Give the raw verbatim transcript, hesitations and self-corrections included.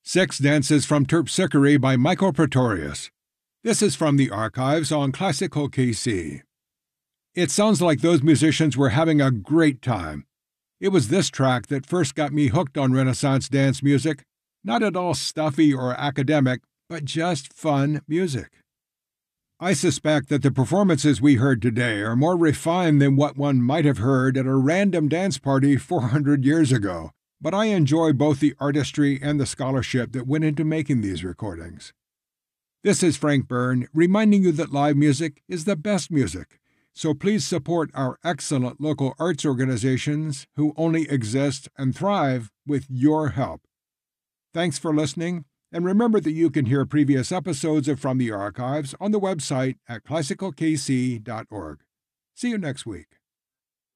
Six Dances from Terpsichore by Michael Pretorius. This is from the archives on Classical K C. It sounds like those musicians were having a great time. It was this track that first got me hooked on Renaissance dance music. Not at all stuffy or academic, but just fun music. I suspect that the performances we heard today are more refined than what one might have heard at a random dance party four hundred years ago, but I enjoy both the artistry and the scholarship that went into making these recordings. This is Frank Byrne, reminding you that live music is the best music, so please support our excellent local arts organizations who only exist and thrive with your help. Thanks for listening, and remember that you can hear previous episodes of From the Archives on the website at classical k c dot org. See you next week.